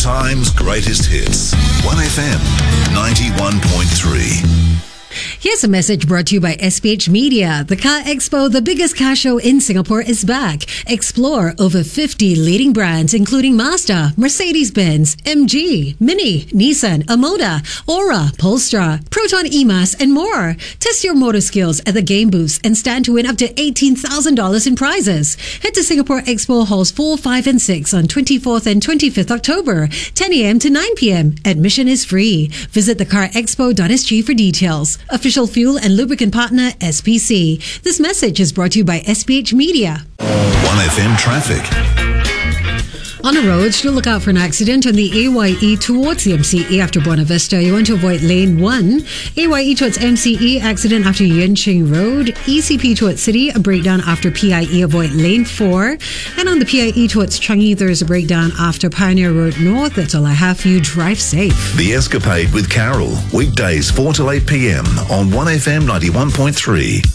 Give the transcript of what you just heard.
time's greatest hits. 1FM 91.3. Here's a message brought to you by SPH Media. The Car Expo, the biggest car show in Singapore, is back. Explore over 50 leading brands, including Mazda, Mercedes-Benz, MG, Mini, Nissan, Omoda, Aura, Polestar, Proton EMAS, and more. Test your motor skills at the game booths and stand to win up to $18,000 in prizes. Head to Singapore Expo Halls 4, 5, and 6 on 24th and 25th October, 10 a.m. to 9 p.m. Admission is free. Visit thecarexpo.sg for details. Official fuel and lubricant partner, SPC. This message is brought to you by SPH Media. 1FM traffic. On the roads, do look out for an accident on the AYE towards the MCE after Buona Vista. You want to avoid lane 1. AYE towards MCE, accident after Yuan Ching Road. ECP towards City, a breakdown after PIE, avoid lane 4. And on the PIE towards Changi, there's a breakdown after Pioneer Road North. That's all I have for you. Drive safe. The Escapade with Carol. Weekdays 4 to 8 p.m. on 1FM 91.3.